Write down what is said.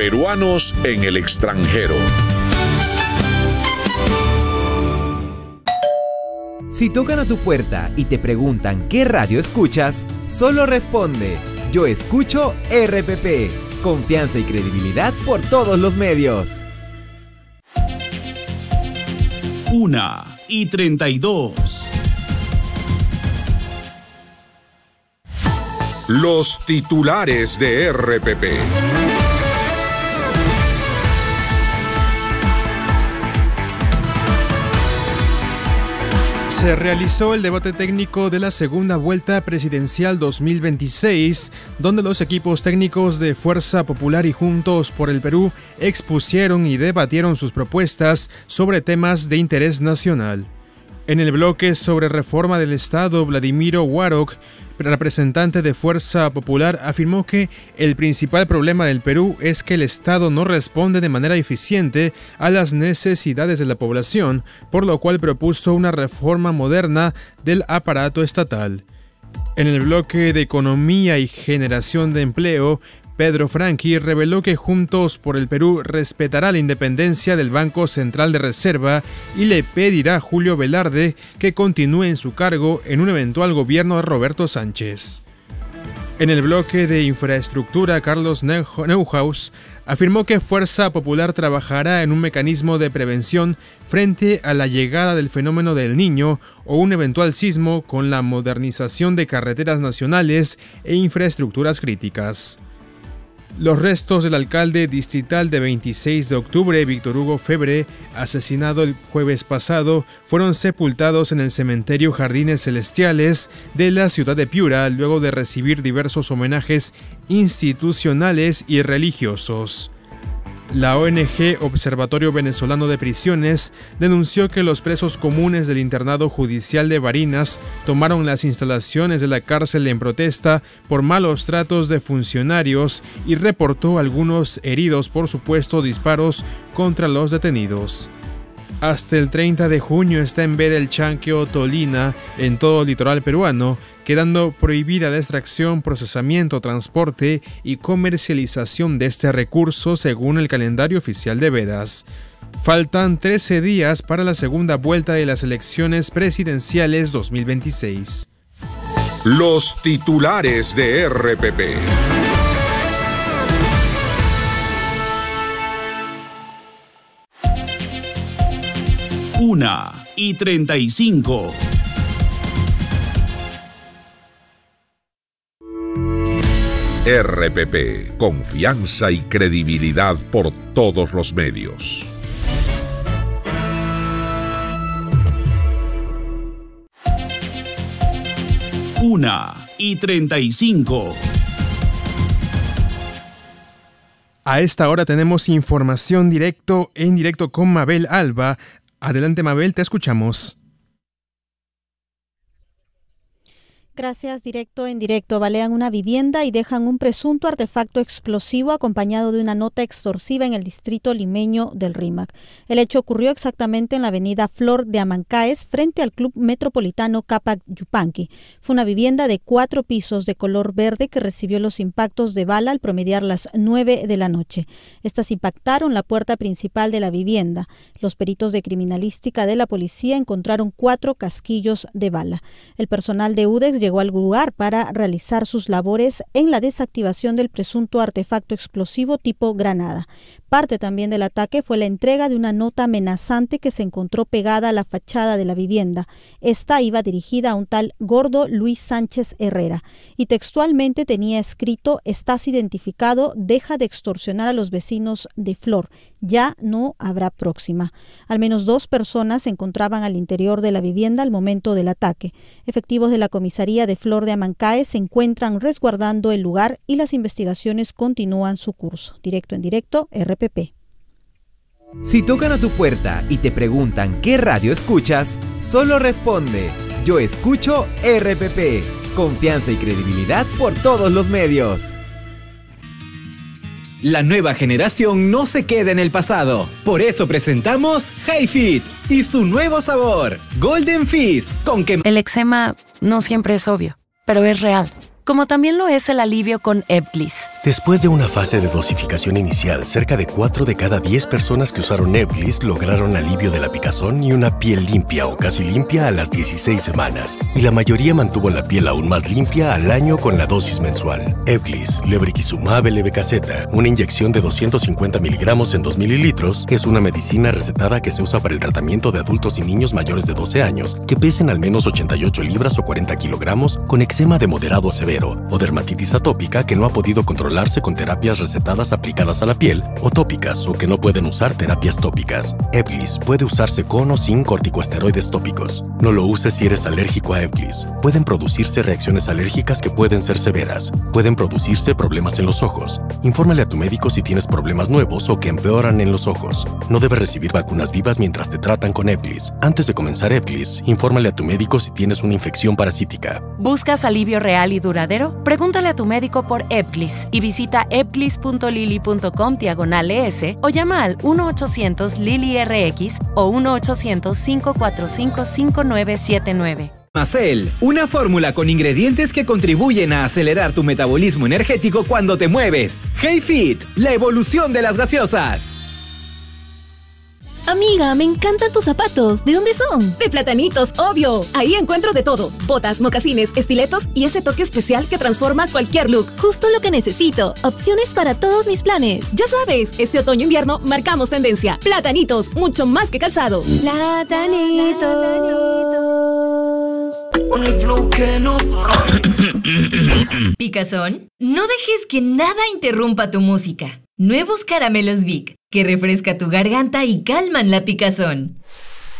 Peruanos en el extranjero. Si tocan a tu puerta y te preguntan qué radio escuchas, solo responde: yo escucho RPP. Confianza y credibilidad por todos los medios. 1:32. Los titulares de RPP. Se realizó el debate técnico de la segunda vuelta presidencial 2026, donde los equipos técnicos de Fuerza Popular y Juntos por el Perú expusieron y debatieron sus propuestas sobre temas de interés nacional. En el bloque sobre reforma del Estado, Vladimiro Warok, representante de Fuerza Popular, afirmó que el principal problema del Perú es que el Estado no responde de manera eficiente a las necesidades de la población, por lo cual propuso una reforma moderna del aparato estatal. En el bloque de Economía y Generación de Empleo, Pedro Franqui reveló que Juntos por el Perú respetará la independencia del Banco Central de Reserva y le pedirá a Julio Velarde que continúe en su cargo en un eventual gobierno de Roberto Sánchez. En el bloque de infraestructura, Carlos Neuhaus afirmó que Fuerza Popular trabajará en un mecanismo de prevención frente a la llegada del fenómeno del Niño o un eventual sismo con la modernización de carreteras nacionales e infraestructuras críticas. Los restos del alcalde distrital de 26 de octubre, Víctor Hugo Febre, asesinado el jueves pasado, fueron sepultados en el cementerio Jardines Celestiales de la ciudad de Piura, luego de recibir diversos homenajes institucionales y religiosos. La ONG Observatorio Venezolano de Prisiones denunció que los presos comunes del internado judicial de Barinas tomaron las instalaciones de la cárcel en protesta por malos tratos de funcionarios y reportó algunos heridos por supuestos disparos contra los detenidos. Hasta el 30 de junio está en veda el chanquio Tolina en todo el litoral peruano, quedando prohibida la extracción, procesamiento, transporte y comercialización de este recurso según el calendario oficial de vedas. Faltan 13 días para la segunda vuelta de las elecciones presidenciales 2026. Los titulares de RPP. Una y 35. RPP, confianza y credibilidad por todos los medios. Una y 35. A esta hora tenemos información en directo con Mabel Alba. Adelante, Mabel, te escuchamos. Gracias. En directo. Balean una vivienda y dejan un presunto artefacto explosivo acompañado de una nota extorsiva en el distrito limeño del Rímac. El hecho ocurrió exactamente en la avenida Flor de Amancaes, frente al Club Metropolitano Capac Yupanqui. Fue una vivienda de 4 pisos de color verde que recibió los impactos de bala al promediar las 9 de la noche. Estas impactaron la puerta principal de la vivienda. Los peritos de criminalística de la policía encontraron 4 casquillos de bala. El personal de UDEX llegó al lugar para realizar sus labores en la desactivación del presunto artefacto explosivo tipo granada. Parte también del ataque fue la entrega de una nota amenazante que se encontró pegada a la fachada de la vivienda. Esta iba dirigida a un tal Gordo Luis Sánchez Herrera y textualmente tenía escrito: "Estás identificado, deja de extorsionar a los vecinos de Flor, ya no habrá próxima". Al menos 2 personas se encontraban al interior de la vivienda al momento del ataque. Efectivos de la comisaría de Flor de Amancaes se encuentran resguardando el lugar y las investigaciones continúan su curso. Directo en directo, RPP. Si tocan a tu puerta y te preguntan qué radio escuchas, solo responde: yo escucho RPP. Confianza y credibilidad por todos los medios. La nueva generación no se queda en el pasado. Por eso presentamos HiFit y su nuevo sabor, Golden Fizz, con que... El eczema no siempre es obvio, pero es real. como también lo es el alivio con Ebglyss. Después de una fase de dosificación inicial, cerca de 4 de cada 10 personas que usaron Ebglyss lograron alivio de la picazón y una piel limpia o casi limpia a las 16 semanas. Y la mayoría mantuvo la piel aún más limpia al año con la dosis mensual. Ebglyss, lebrikizumab LB-Kz, una inyección de 250 miligramos en 2 mililitros, es una medicina recetada que se usa para el tratamiento de adultos y niños mayores de 12 años que pesen al menos 88 libras o 40 kilogramos con eczema de moderado a severo o dermatitis atópica que no ha podido controlarse con terapias recetadas aplicadas a la piel o tópicas o que no pueden usar terapias tópicas. Ebglyss puede usarse con o sin corticosteroides tópicos. No lo uses si eres alérgico a Ebglyss. Pueden producirse reacciones alérgicas que pueden ser severas. Pueden producirse problemas en los ojos. Infórmale a tu médico si tienes problemas nuevos o que empeoran en los ojos. No debes recibir vacunas vivas mientras te tratan con Ebglyss. Antes de comenzar Ebglyss, infórmale a tu médico si tienes una infección parasítica. ¿Buscas alivio real y duradero? Pregúntale a tu médico por Ebglyss y visita ebglyss.lilly.com/ES o llama al 1-800-LILY-RX o 1-800-545-5979. Macel, una fórmula con ingredientes que contribuyen a acelerar tu metabolismo energético cuando te mueves. Hey Fit, la evolución de las gaseosas. Amiga, me encantan tus zapatos. ¿De dónde son? De Platanitos, obvio. Ahí encuentro de todo. Botas, mocasines, estiletos y ese toque especial que transforma cualquier look. Justo lo que necesito. Opciones para todos mis planes. Ya sabes, este otoño-invierno marcamos tendencia. Platanitos, mucho más que calzado. Platanitos. Un flow que no... Picazón, no dejes que nada interrumpa tu música. Nuevos caramelos Vic, que refresca tu garganta y calman la picazón.